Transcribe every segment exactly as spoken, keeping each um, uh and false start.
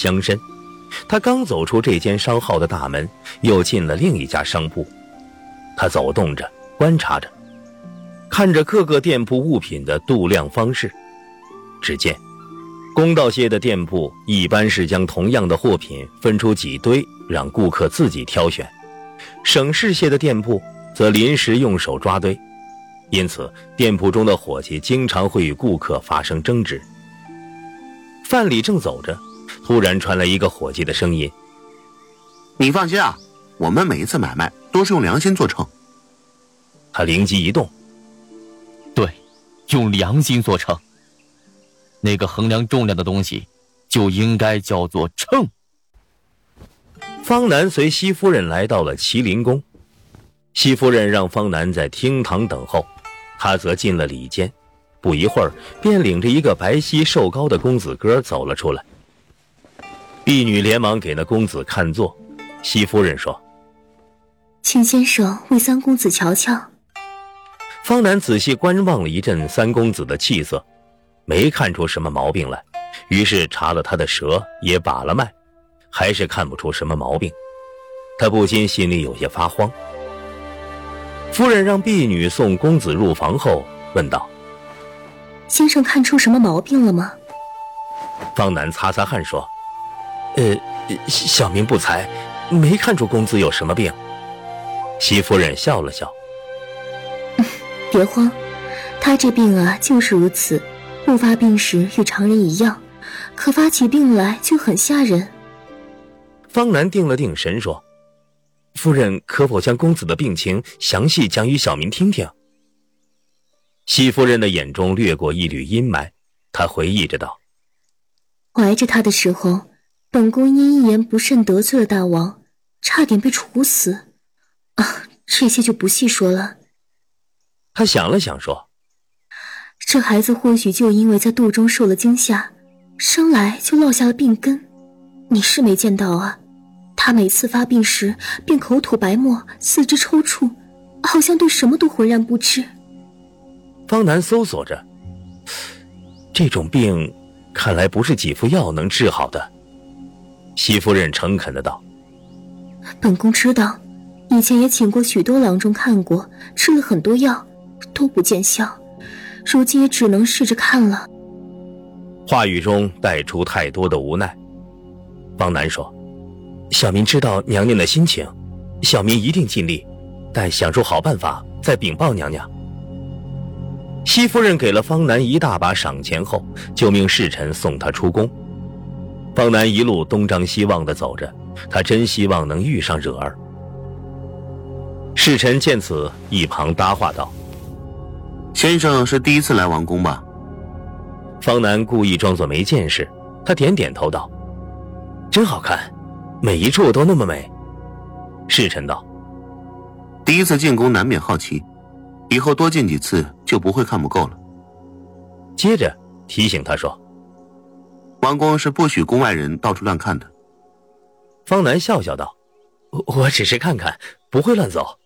乡绅。他刚走出这间商号的大门，又进了另一家商铺。他走动着，观察着，看着各个店铺物品的度量方式。只见公道些的店铺一般是将同样的货品分出几堆，让顾客自己挑选；省事些的店铺则临时用手抓堆，因此店铺中的伙计经常会与顾客发生争执。范蠡正走着，突然传来一个伙计的声音： 你放心啊，我们每一次买卖都是用良心做秤。 他灵机一动， 对，用良心做秤。那个衡量重量的东西就应该叫做秤。 方南随西夫人来到了麒麟宫，西夫人让方南在厅堂等候，他则进了里间，不一会儿便领着一个白皙瘦高的公子哥走了出来。婢女连忙给那公子看座，西夫人说： 请先生为三公子瞧瞧。 方南仔细观望了一阵三公子的气色，没看出什么毛病来，于是查了他的舌，也把了脉，还是看不出什么毛病。他不禁心里有些发慌。夫人让婢女送公子入房后问道： 先生看出什么毛病了吗？ 方南擦擦汗说：呃，小民不才，没看出公子有什么病。西夫人笑了笑： 别慌，他这病啊就是如此，不发病时与常人一样，可发起病来就很吓人。 方南定了定神说：夫人可否将公子的病情详细讲与小民听听？西夫人的眼中掠过一缕阴霾，她回忆着道： 怀着他的时候，本宫因一言不慎得罪了大王，差点被处死啊，这些就不细说了。 他想了想说： 这孩子或许就因为在肚中受了惊吓，生来就落下了病根。你是没见到啊，他每次发病时便口吐白沫，四肢抽搐，好像对什么都浑然不知。 方南搜索着，这种病看来不是几副药能治好的。西夫人诚恳地道： 本宫知道，以前也请过许多郎中看过，吃了很多药都不见效，如今也只能试着看了。 话语中带出太多的无奈。方南说：小民知道娘娘的心情，小民一定尽力，待想出好办法再禀报娘娘。西夫人给了方南一大把赏钱后，就命侍臣送他出宫。方南一路东张西望地走着，他真希望能遇上惹儿。侍臣见此，一旁搭话道： 先生是第一次来王宫吧？ 方南故意装作没见识，他点点头道：真好看，每一处都那么美。侍臣道： 第一次进宫难免好奇，以后多进几次就不会看不够了。 接着提醒他说： 王宫是不许宫外人到处乱看的。 方南笑笑道：我只是看看，不会乱走。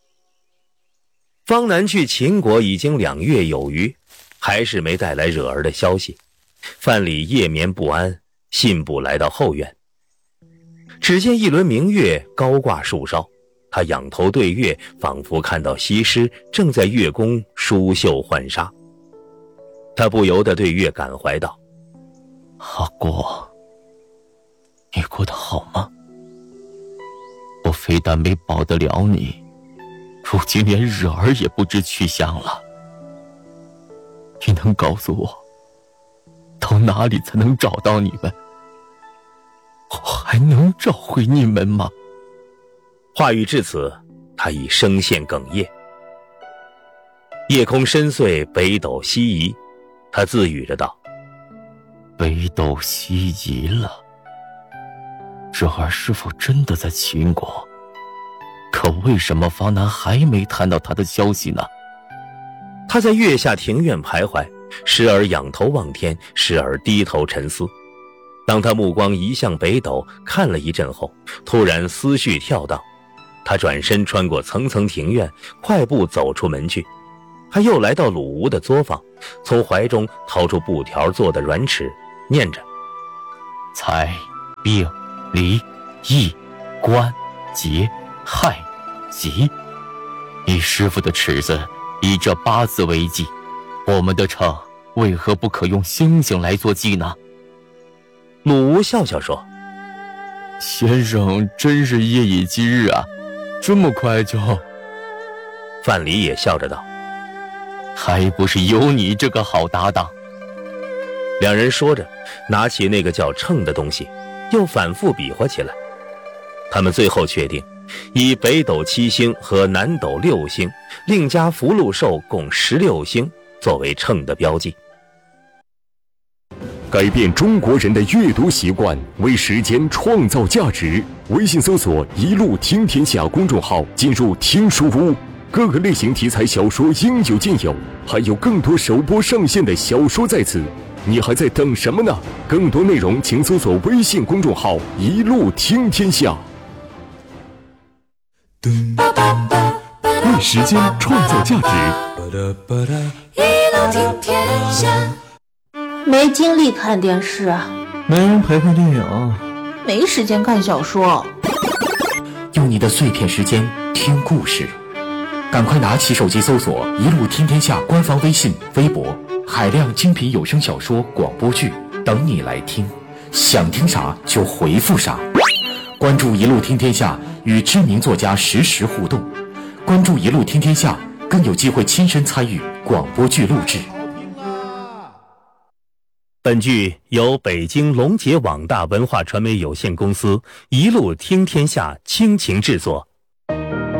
方南去秦国已经两月有余，还是没带来惹儿的消息。范蠡夜眠不安，信步来到后院，只见一轮明月高挂树梢，他仰头对月，仿佛看到西施正在月宫梳绣浣纱。他不由得对月感怀道： 阿国，你过得好吗？我非但没保得了你，如今连惹儿也不知去向了。你能告诉我，到哪里才能找到你们？我还能找回你们吗？ 话语至此，他已声线哽咽。夜空深邃，北斗西移，他自语着道： 北斗西移了。惹儿是否真的在秦国？可为什么方南还没谈到他的消息呢？ 他在月下庭院徘徊，时而仰头望天，时而低头沉思。当他目光移向北斗，看了一阵后，突然思绪跳荡，他转身穿过层层庭院，快步走出门去。他又来到鲁吴的作坊，从怀中掏出布条做的软尺，念着： 猜病、离、异、关、劫、害、吉。你师父的尺子以这八字为计，我们的秤为何不可用星星来做计呢？ 鲁吴笑笑说： 先生真是夜以继日啊，这么快就…… 范蠡也笑着道： 还不是有你这个好搭档。 两人说着，拿起那个叫秤的东西，又反复比划起来。他们最后确定，以北斗七星和南斗六星，另加福禄寿共十六星作为秤的标记。 改变中国人的阅读习惯，为时间创造价值。微信搜索“一路听天下”公众号，进入听书屋，各个类型题材小说应有尽有，还有更多首播上线的小说在此，你还在等什么呢？更多内容请搜索微信公众号“一路听天下”。为时间创造价值。 一路听天下。 没精力看电视啊， 没人陪陪电影， 没时间看小说。 用你的碎片时间听故事，赶快拿起手机搜索“一路听天下”官方微信、微博，海量精品有声小说、广播剧等你来听，想听啥就回复啥。关注“一路听天下”，与知名作家实时互动。关注“一路听天下”，更有机会亲身参与广播剧录制。 本剧由北京龙杰网大文化传媒有限公司一路听天下倾情制作，